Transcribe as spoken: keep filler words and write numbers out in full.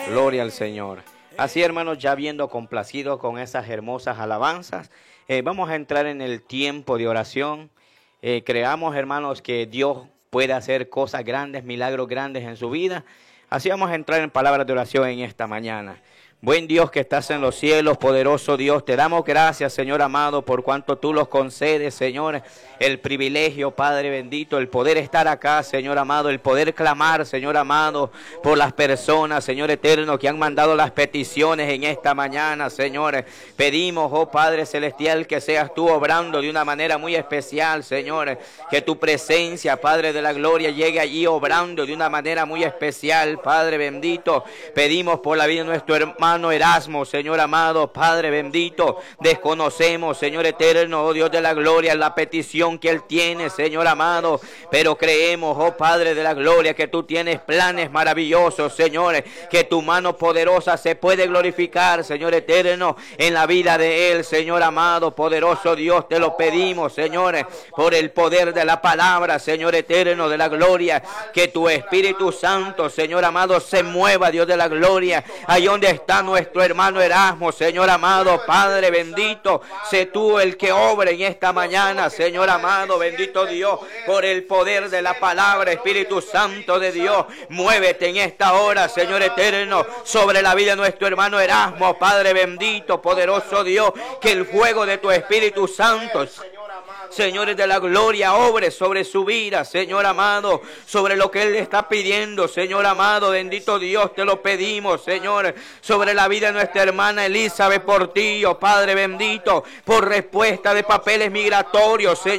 Gloria al Señor. Así, hermanos, ya viendo complacidos con esas hermosas alabanzas, eh, vamos a entrar en el tiempo de oración. Eh, creamos, hermanos, que Dios puede hacer cosas grandes, milagros grandes en su vida. Así vamos a entrar en palabras de oración en esta mañana. Buen Dios que estás en los cielos, poderoso Dios, te damos gracias, Señor amado, por cuanto tú los concedes, Señor, el privilegio, Padre bendito, el poder estar acá, Señor amado, el poder clamar, Señor amado, por las personas, Señor eterno, que han mandado las peticiones en esta mañana, Señor. Pedimos, oh Padre celestial, que seas tú obrando de una manera muy especial, Señor, que tu presencia, Padre de la gloria, llegue allí obrando de una manera muy especial, Padre bendito. Pedimos por la vida de nuestro hermano Erasmo, Señor amado, Padre bendito, desconocemos, Señor eterno, oh Dios de la gloria, la petición que Él tiene, Señor amado, pero creemos, oh Padre de la gloria, que tú tienes planes maravillosos, Señor, que tu mano poderosa se puede glorificar, Señor eterno, en la vida de Él, Señor amado, poderoso Dios, te lo pedimos, Señor, por el poder de la palabra, Señor eterno de la gloria, que tu Espíritu Santo, Señor amado, se mueva, Dios de la gloria, ahí donde está nuestro hermano Erasmo, Señor amado, Padre bendito, sé tú el que obre en esta mañana, Señor amado, bendito Dios, por el poder de la palabra, Espíritu Santo de Dios, muévete en esta hora, Señor eterno, sobre la vida de nuestro hermano Erasmo, Padre bendito, poderoso Dios, que el fuego de tu Espíritu Santo, Señores de la gloria, obre sobre su vida, Señor amado, sobre lo que Él le está pidiendo, Señor amado, bendito Dios, te lo pedimos, Señor, sobre la vida de nuestra hermana Elizabeth Portillo, Padre bendito, por respuesta de papeles migratorios, Señor.